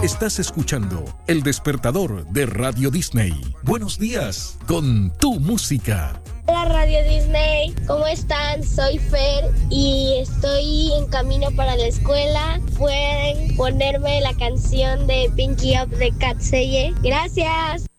Estás escuchando El Despertador de Radio Disney. Buenos días con tu música. Hola Radio Disney, ¿cómo están? Soy Fer y estoy en camino para la escuela. Pueden ponerme la canción de Pinky Up de Cat Seye. Gracias.